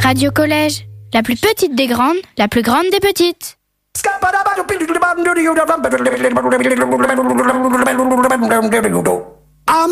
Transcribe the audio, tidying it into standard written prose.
Radio Collège, la plus petite des grandes, la plus grande des petites.